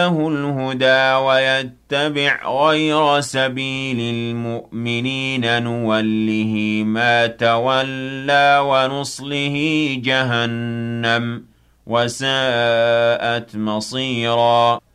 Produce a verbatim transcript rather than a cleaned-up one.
له الهدى ويتبع غير سبيل المؤمنين نوله ما تولى ونصله جهنم وساءت مصيرا